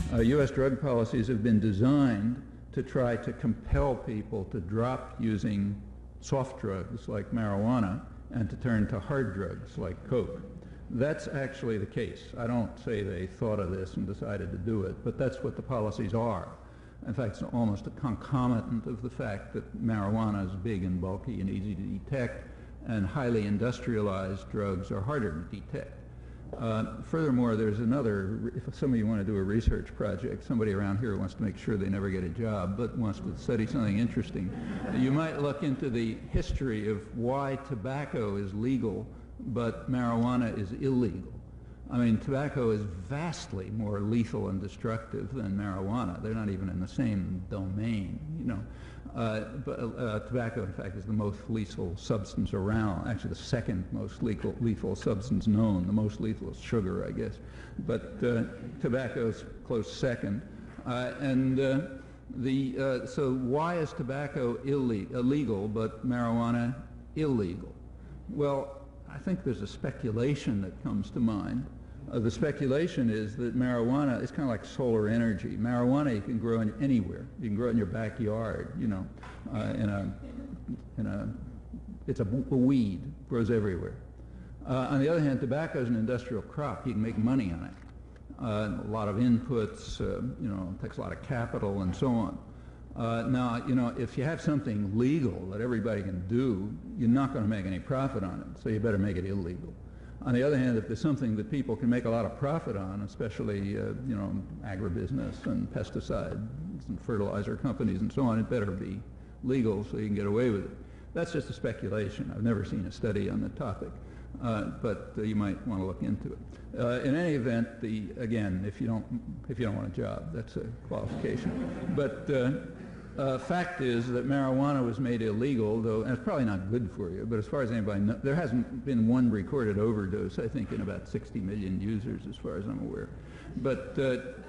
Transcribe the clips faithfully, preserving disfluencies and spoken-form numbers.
Uh, U S drug policies have been designed to try to compel people to drop using soft drugs like marijuana and to turn to hard drugs like coke. That's actually the case. I don't say they thought of this and decided to do it, but that's what the policies are. In fact, it's almost a concomitant of the fact that marijuana is big and bulky and easy to detect, and highly industrialized drugs are harder to detect. Uh, furthermore, there's another, if some of you want to do a research project, somebody around here wants to make sure they never get a job, but wants to study something interesting, you might look into the history of why tobacco is legal, but marijuana is illegal. I mean, tobacco is vastly more lethal and destructive than marijuana. They're not even in the same domain, you know. Uh, but uh, tobacco, in fact, is the most lethal substance around. Actually, the second most lethal, lethal substance known. The most lethal is sugar, I guess. But uh, tobacco is close second. Uh, and uh, the uh, so why is tobacco ille- illegal but marijuana illegal? Well, I think there's a speculation that comes to mind. Uh, the speculation is that marijuana is kind of like solar energy. Marijuana you can grow in anywhere. You can grow it in your backyard, you know, uh, in a, in a, it's a, a weed, grows everywhere. Uh, on the other hand, tobacco is an industrial crop. You can make money on it. Uh, a lot of inputs, uh, you know, it takes a lot of capital and so on. Uh, now, you know, if you have something legal that everybody can do, you're not going to make any profit on it, so you better make it illegal. On the other hand, if there's something that people can make a lot of profit on, especially, uh, you know, agribusiness and pesticides and fertilizer companies and so on, it better be legal so you can get away with it. That's just a speculation. I've never seen a study on the topic, uh, but uh, you might want to look into it. Uh, in any event, the again, if you don't if you don't want a job, that's a qualification. But uh, Uh, fact is that marijuana was made illegal, though, and it's probably not good for you, but as far as anybody knows, there hasn't been one recorded overdose, I think, in about sixty million users, as far as I'm aware. But uh,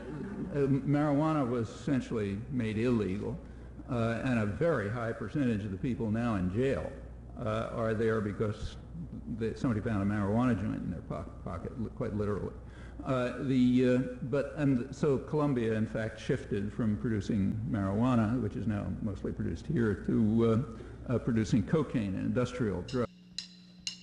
uh, marijuana was essentially made illegal, uh, and a very high percentage of the people now in jail uh, are there because they, somebody found a marijuana joint in their po pocket, quite literally. Uh, the, uh, but, and so Colombia, in fact, shifted from producing marijuana, which is now mostly produced here, to uh, uh, producing cocaine, an industrial drug.